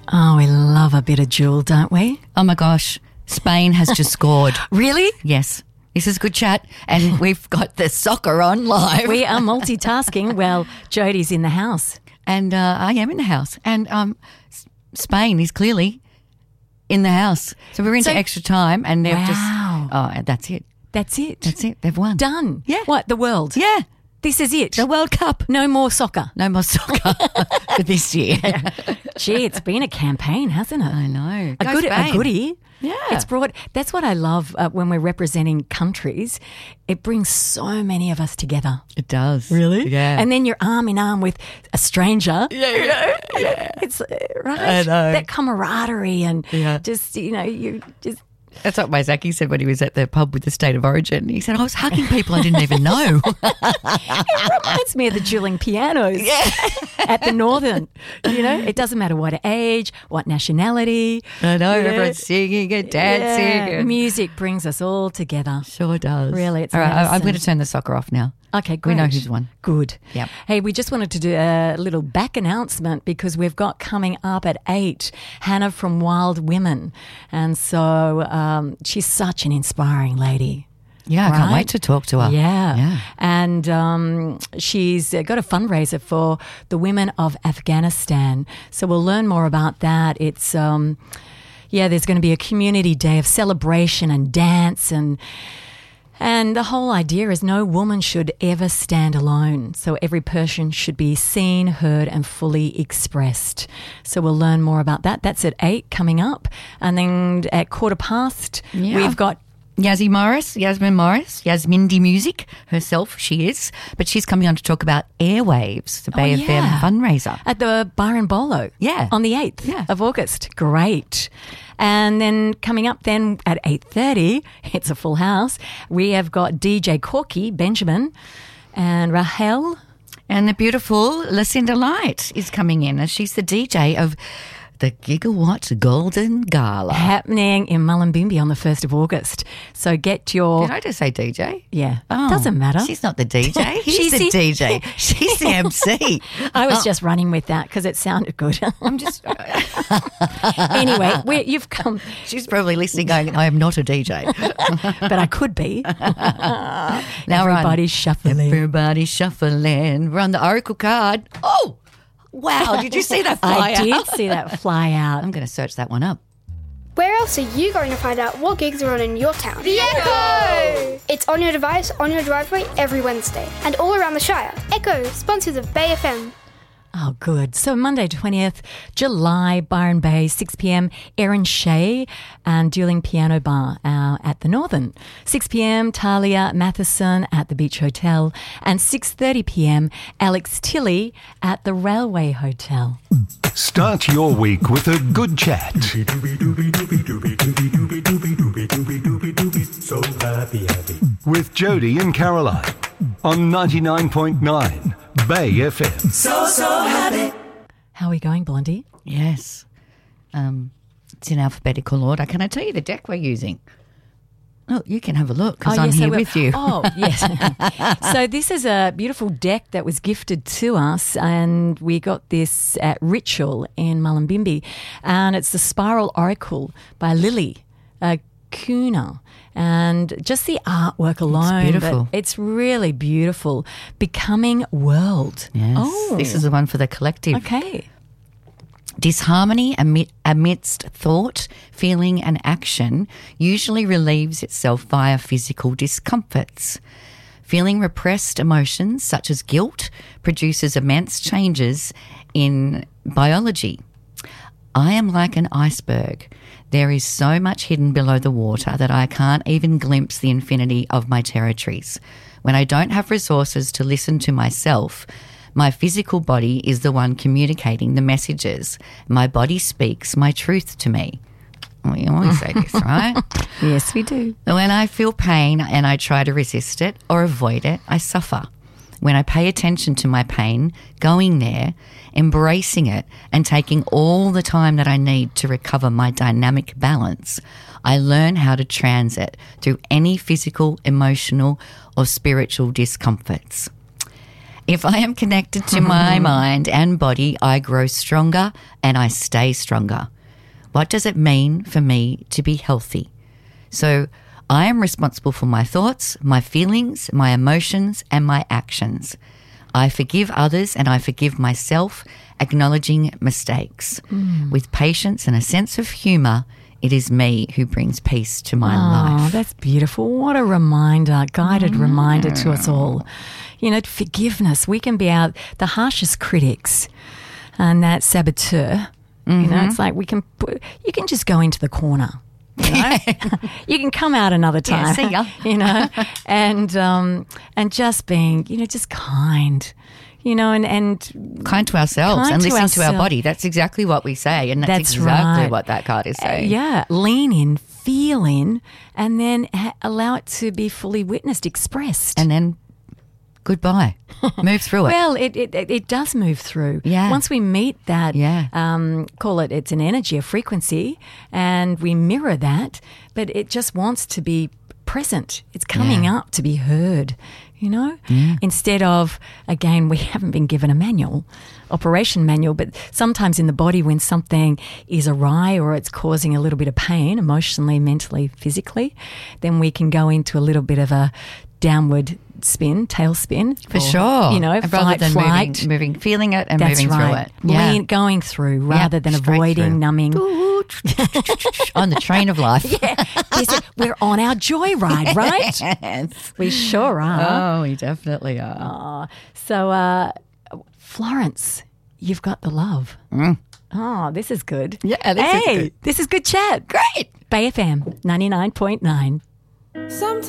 Oh, we love a bit of Jewel, don't we? Oh, my gosh. Spain has just scored. Really? Yes. This is good chat, and we've got the soccer on live. We are multitasking. Well, Jodie's in the house. And I am in the house. And Spain is clearly in the house. So we're into extra time, and they've that's it. That's it. That's it. They've won. Done. Yeah. What, the world? Yeah. This is it. The World Cup. No more soccer. No more soccer for this year. Gee, it's been a campaign, hasn't it? I know. A goodie. Yeah. It's brought, that's what I love when we're representing countries. It brings so many of us together. It does. Really? Yeah. And then you're arm in arm with a stranger. Yeah. It's right. I know. That camaraderie and just, you just. That's what my Zachy said when he was at the pub with the State of Origin. He said, I was hugging people I didn't even know. It reminds me of the dueling pianos at the Northern. It doesn't matter what age, what nationality. I know, everyone's singing and dancing. Yeah. Music brings us all together. Sure does. Really, it's all right, I'm medicine. going to turn the soccer off now. Okay, great. We know who's won. Good. Yep. Hey, we just wanted to do a little back announcement because we've got coming up at 8 Hannah from Wild Women. And so she's such an inspiring lady. Yeah, I can't wait to talk to her. Yeah. And she's got a fundraiser for the women of Afghanistan. So we'll learn more about that. It's, there's going to be a community day of celebration and dance and the whole idea is no woman should ever stand alone. So every person should be seen, heard and fully expressed. So we'll learn more about that. That's at 8 coming up. And then at 15:15, we've got Yasmin Morris, Yasmindy Music herself, she is. But she's coming on to talk about Airwaves, the Bay FM fundraiser. At the Bar and Bolo. Yeah. On the 8th of August. Great. And then coming up then at 8:30, it's a full house. We have got DJ Corky, Benjamin, and Rahel. And the beautiful Lucinda Light is coming in, and she's the DJ of the Gigawatt Golden Gala. Happening in Mullumbimby on the 1st of August. So get your... Did I just say DJ? Yeah. Oh, doesn't matter. She's not the DJ. He's the DJ. She's the MC. I was just running with that because it sounded good. I'm just... Anyway, you've come... She's probably listening going, I am not a DJ. But I could be. Now everybody's shuffling. Everybody's shuffling. We're on the Oracle card. Oh! Wow, did you see that fly out? I did see that fly out. I'm going to search that one up. Where else are you going to find out what gigs are on in your town? The Echo! It's on your device, on your driveway, every Wednesday. And all around the Shire. Echo, sponsors of Bay FM. Oh, good. So Monday, 20th July, Byron Bay, 6 p.m, Erin Shea and Dueling Piano Bar at the Northern. 6 p.m, Talia Matheson at the Beach Hotel. And 6:30 p.m, Alex Tilley at the Railway Hotel. Start your week with a good chat. So happy. With Jodie and Caroline on 99.9 Bay FM. So happy. How are we going, Blondie? Yes. It's in alphabetical order. Can I tell you the deck we're using? Oh, you can have a look because I'm here with you. Oh, yes. So this is a beautiful deck that was gifted to us, and we got this at Ritual in Mullumbimby, and it's the Spiral Oracle by Lily Kuna. And just the artwork alone. It's beautiful. It's really beautiful. Becoming World. Yes. Oh. This is the one for the collective. Okay. Disharmony amidst thought, feeling and action usually relieves itself via physical discomforts. Feeling repressed emotions such as guilt produces immense changes in biology. I am like an iceberg. There is so much hidden below the water that I can't even glimpse the infinity of my territories. When I don't have resources to listen to myself, my physical body is the one communicating the messages. My body speaks my truth to me. We always say this, right? Yes, we do. When I feel pain and I try to resist it or avoid it, I suffer. When I pay attention to my pain, going there, embracing it and taking all the time that I need to recover my dynamic balance, I learn how to transit through any physical, emotional or spiritual discomforts. If I am connected to my mind and body, I grow stronger and I stay stronger. What does it mean for me to be healthy? So I am responsible for my thoughts, my feelings, my emotions, and my actions. I forgive others and I forgive myself, acknowledging mistakes. With patience and a sense of humour, it is me who brings peace to my life. Oh, that's beautiful. What a reminder, guided reminder to us all. You know, forgiveness. We can be the harshest critics and that saboteur. You know, it's like you can just go into the corner. You know, you can come out another time. Yeah, see ya. You know, and just being, you know, just kind. You know, and Kind to ourselves Kind and to listen to our ourselves. body. That's exactly what we say, and that's That's exactly right. what that card is saying. yeah, lean in, feel in, and then allow it to be fully witnessed, expressed. And then goodbye. Move through it. Well, it does move through. Yeah. Once we meet that, Yeah. it's an energy, a frequency, and we mirror that, but it just wants to be present. It's coming Yeah. up to be heard, you know? Instead of, again, we haven't been given a manual, operation manual, but sometimes in the body when something is awry or it's causing a little bit of pain, emotionally, mentally, physically, then we can go into a little bit of a downward spin, tailspin. For sure. You know, And fight, rather than flight. moving, feeling it and That's moving right. through it. Yeah. Going through rather than straight avoiding, through. numbing. On the train of life. We're on our joyride, right? Yes. We sure are. Oh, we definitely are. So, Florence, you've got the love. Oh, this is good. Yeah, this is good. This is good chat. Great. Bay FM 99.9. Sometimes